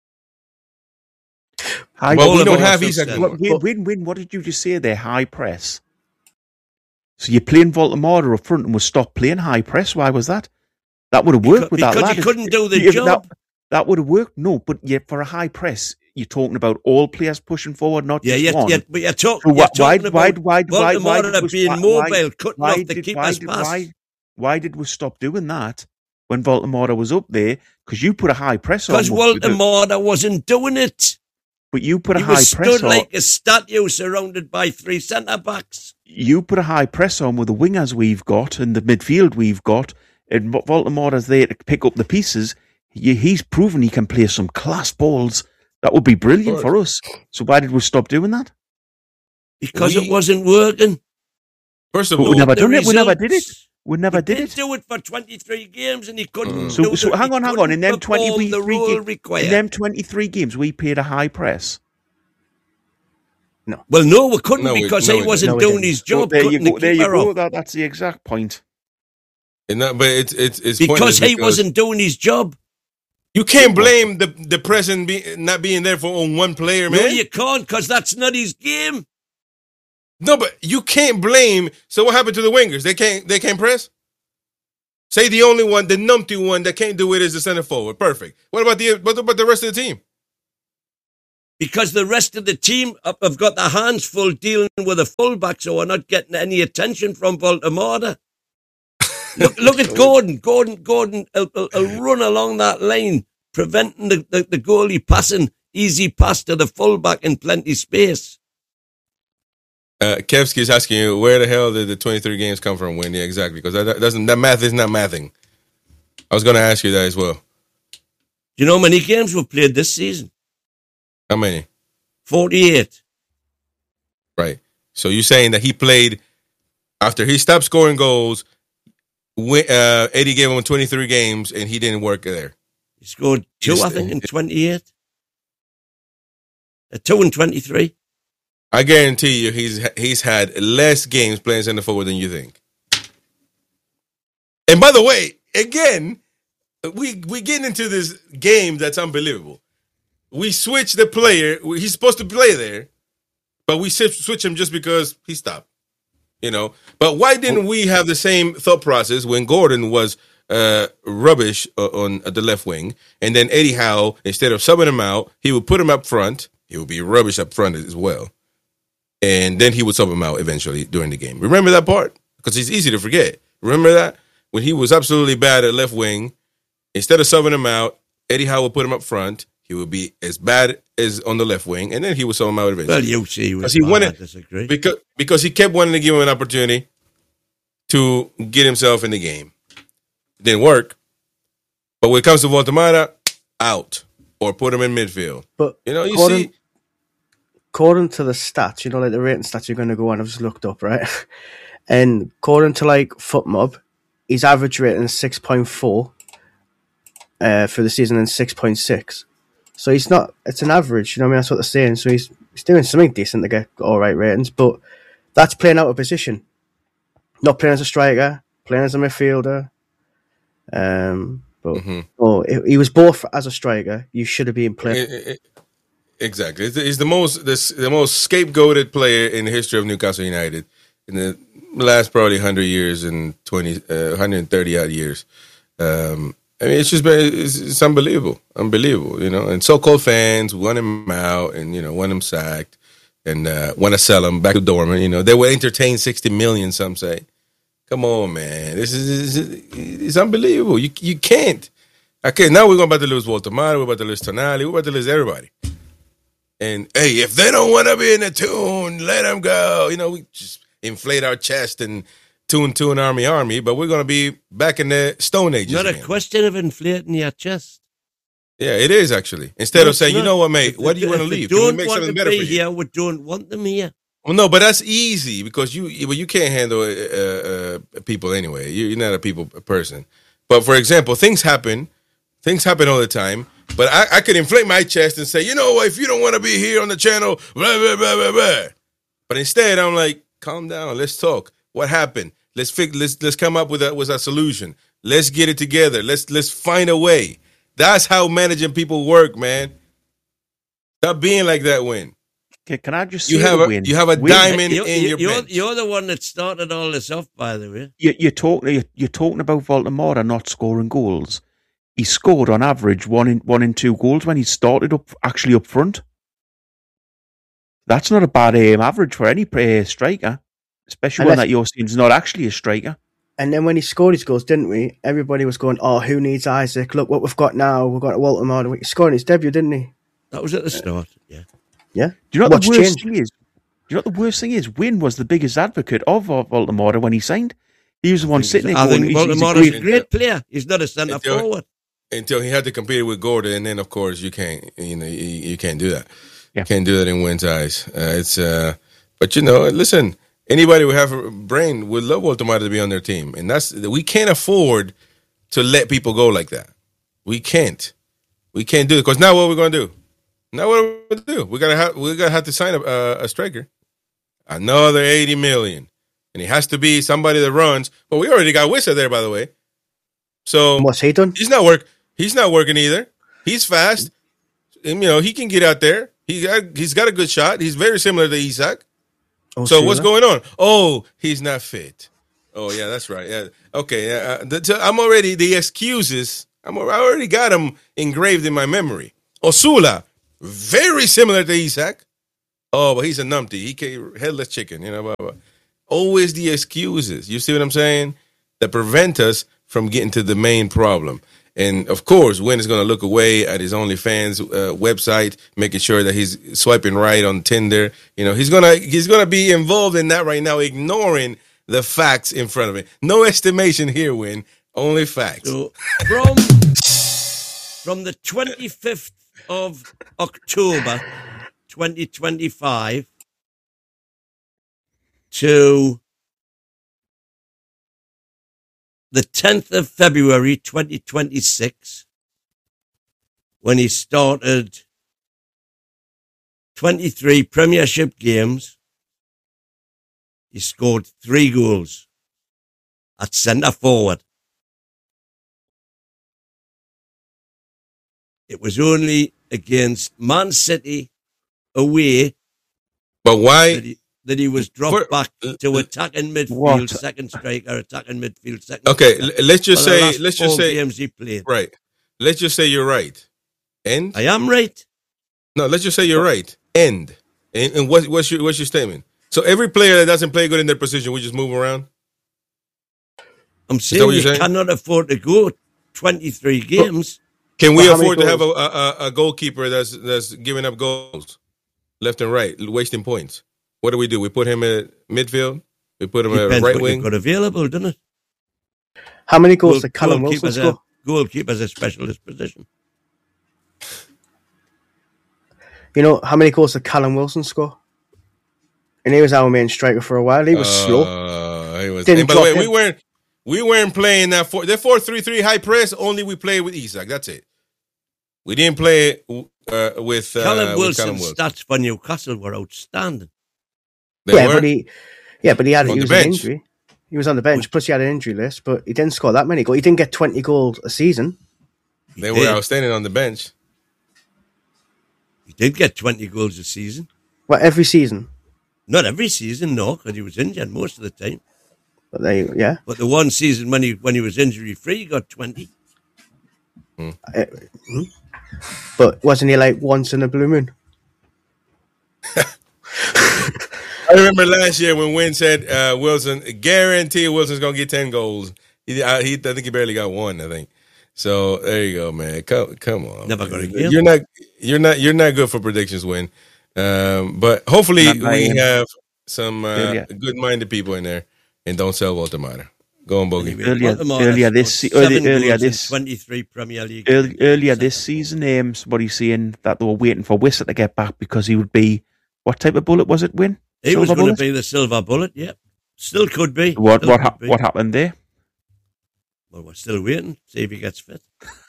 Well, we don't have Win, what did you just say there? High press. So you're playing Baltimore up front and we'll stop playing high press. Why was that? That would have worked with that lad. Because he couldn't do the job. That would have worked. No, but for a high press, you're talking about all players pushing forward, not just one. Yeah, but you're talking about Baltimore being mobile, cutting off the keeper's pass. Why did we stop doing that when Baltimore was up there? Because you put a high press on. Because Baltimore wasn't doing it. But you put a high press on. He was stood like a statue surrounded by 3 centre-backs. You put a high press on with the wingers we've got and the midfield we've got, and Baltimore's there to pick up the pieces. He's proven he can play some class balls. That would be brilliant for us. So why did we stop doing that? Because it wasn't working. First of all, we never did it. We never did it. We never did it. Do it for 23 games and he couldn't. So hang on. In them 23 games, we played a high press. No. Well, no, we couldn't because he wasn't doing his job. There you go. That's the exact point. But it's because he wasn't doing his job. You can't blame the president not being there for on one player, man. No, you can't, because that's not his game. No, but you can't blame. So what happened to the wingers? They can't press? Say the only one, the numpty one that can't do it is the center forward. Perfect. What about the rest of the team? Because the rest of the team have got their hands full dealing with a fullback, so we're not getting any attention from Baltimore. Look at Gordon. Gordon will run along that line, preventing the goalie passing easy pass to the fullback in plenty space. Kevsky is asking you, where the hell did the 23 games come from? When? Yeah, exactly. Because that math is not mathing. I was going to ask you that as well. Do you know how many games we've played this season? How many? 48. Right. So you're saying that he played after he stopped scoring goals. Eddie gave him 23 games and he didn't work there. He scored 2, I think, in 28. 2 and 23. I guarantee you he's had less games playing center forward than you think. And by the way, again, we get into this game that's unbelievable. We switch the player. He's supposed to play there, but we switch him just because he stopped. You know, but why didn't we have the same thought process when Gordon was rubbish on the left wing, and then Eddie Howe, instead of subbing him out, he would put him up front. He would be rubbish up front as well, and then he would sub him out eventually during the game. Remember that part? Because it's easy to forget. Remember that? When he was absolutely bad at left wing, instead of subbing him out, Eddie Howe would put him up front. He would be as bad as on the left wing, and then he would sub him out eventually. Well, you see, I disagree. Because he kept wanting to give him an opportunity to get himself in the game. It didn't work. But when it comes to Voltemada, out. Or put him in midfield. But you know, according to the stats, you know, like the rating stats you're going to go on, I've just looked up, right? And according to like FootMob, his average rating is 6.4 for the season and 6.6. So it's an average, you know what I mean? That's what they're saying. So he's doing something decent to get all right ratings, but that's playing out of position. Not playing as a striker, playing as a midfielder. He was both as a striker. You should have been playing. Exactly. He's the most scapegoated player in the history of Newcastle United in the last probably 100 years and 130 odd years. I mean, it's unbelievable, you know. And so-called fans want him out and, you know, want him sacked and want to sell him back to Dortmund. You know, they will entertain 60 million, some say. Come on, man. It's unbelievable. You can't. Okay, now we're about to lose Voltemada, we're about to lose Tonali, we're about to lose everybody. And, hey, if they don't want to be in the tune, let them go. You know, we just inflate our chest and tune, army, but we're going to be back in the Stone Age. Not a question of inflating your chest. Yeah, it is actually. Instead of saying, you know what, mate, why do you want to leave? Can we make something better for you? Here, we don't want them here. Well, no, but that's easy because you can't handle people anyway. You're not a people person. But for example, things happen all the time. But I could inflate my chest and say, you know what, if you don't want to be here on the channel, blah, blah, blah, blah, blah. But instead, I'm like, calm down, let's talk. What happened? Let's come up with a solution. Let's get it together. Let's find a way. That's how managing people work, man. Stop being like that, Win. Can I just say you have a diamond in your bench. You're the one that started all this off, by the way. You're talking about Voltemada not scoring goals. He scored on average one in 2 goals when he started up front. That's not a bad average for any striker, especially one that you're seeing is not actually a striker. And then when he scored his goals, didn't we? Everybody was going, "Oh, who needs Isaac? Look what we've got now. We've got Voltemada." He scored his debut, didn't he? That was at the start. Yeah. Yeah. Do you know what the worst thing is? Win was the biggest advocate of Voltemada when he signed. He was the one sitting there. I think Voltemada's a great player. He's not a centre forward. Until he had to compete with Gordon, and then of course you can't do that. Yeah. Can't do that in Win's eyes. But you know, listen, anybody who have a brain would love Voltemada to be on their team, and we can't afford to let people go like that. We can't do it because now what we're going to do? Now what are we going to do? We're gonna have to sign a striker, another 80 million, and it has to be somebody that runs. But we already got Wissa there, by the way. So what's he done? He's not working either. He's fast. And, he can get out there. He's got a good shot. He's very similar to Isak. So what's going on? Oh, he's not fit. Oh, yeah, that's right. Yeah. Okay. I'm already the excuses. I already got them engraved in my memory. Osula, very similar to Isak. Oh, but he's a numpty. He can't, headless chicken. Blah, blah. Always the excuses. You see what I'm saying? That prevent us from getting to the main problem. And of course, Win is going to look away at his OnlyFans website, making sure that he's swiping right on Tinder. He's gonna be involved in that right now, ignoring the facts in front of him. No estimation here, Win. Only facts. So from the 25th of October, 2025, to the 10th of February 2026, when he started 23 Premiership games, he scored 3 goals at centre forward. It was only against Man City away. But why? That he was dropped back to attacking midfield, second striker, attacking midfield, second. Okay, striker. let's just say games he played. Right. Let's just say you're right. And I am right. No, let's just say you're right. And what's your statement? So every player that doesn't play good in their position, we just move around. I'm saying you cannot afford to go 23 games. Can we afford to have a goalkeeper that's giving up goals left and right, wasting points? What do? We put him at midfield? We put him at right wing? You've got available, doesn't it? How many goals did Callum Wilson score? Goalkeeper's a specialist position. How many goals did Callum Wilson score? And he was our main striker for a while. He was slow. He was. By the way, we weren't playing that 4-3-3 high press. Only we played with Isak. That's it. We didn't play with Callum Wilson's stats for Newcastle were outstanding. But he had an injury. He was on the bench, plus he had an injury list, but he didn't score that many goals. He didn't get 20 goals a season. They were outstanding on the bench. He did get 20 goals a season. What, every season? Not every season, no, because he was injured most of the time. But But the one season when he was injury free, he got 20. But wasn't he like once in a blue moon? I remember last year when Wynn said Wilson, guarantee Wilson's gonna get 10 goals. I think he barely got 1. I think. So there you go, man. Come on. Never gonna get. You're not good for predictions, Wynn. But hopefully we have some good-minded people in there and don't sell Walter Mata. Go on, Bogey. Earlier this 23 Premier League. Earlier this season, somebody saying that they were waiting for Wissa to get back because he would be. What type of bullet was it, Win? He was going to be the silver bullet, yeah. Still could be. What happened there? Well, we're still waiting. See if he gets fit.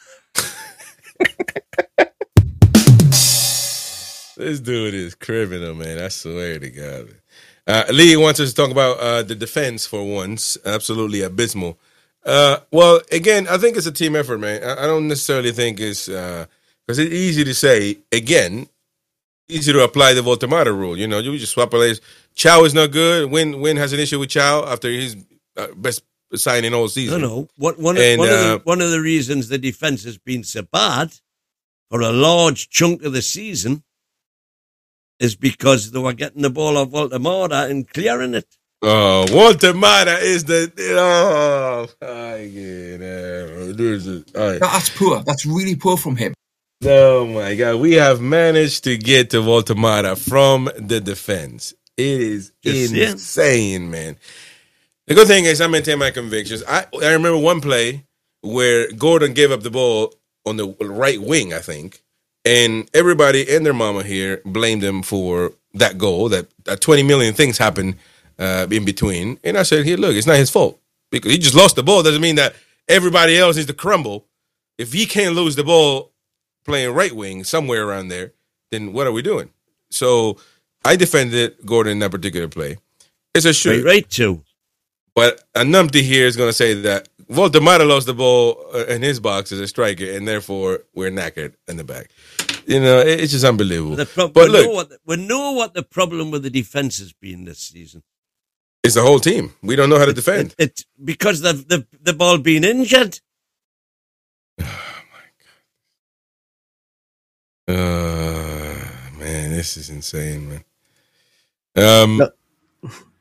This dude is criminal, man. I swear to God. Lee wants us to talk about the defense for once. Absolutely abysmal. Well, again, I think it's a team effort, man. I don't necessarily think it's because it's easy to say, again, easy to apply the Walter Mata rule. You just swap players. Chow is not good. Win has an issue with Chow after his best signing all season. No. One of the reasons the defense has been so bad for a large chunk of the season is because they were getting the ball off Walter Mata and clearing it. Oh, Walter Mata is the... That's poor. That's really poor from him. Oh, my God. We have managed to get to Walter Mata from the defense. It is insane, man. The good thing is I maintain my convictions. I remember one play where Gordon gave up the ball on the right wing, I think, and everybody and their mama here blamed him for that goal, that 20 million things happened in between. And I said, here, look, it's not his fault. Because he just lost the ball. Doesn't mean that everybody else needs to crumble. If he can't lose the ball playing right wing somewhere around there, then what are we doing? So I defended Gordon in that particular play. It's a shoot. Right too. But a numpty here is going to say that Voltemara lost the ball in his box as a striker, and therefore we're knackered in the back. It's just unbelievable. But look, we know what the problem with the defense has been this season. It's the whole team. We don't know how to defend. It's because the ball being injured. Oh my God. Man, this is insane, man.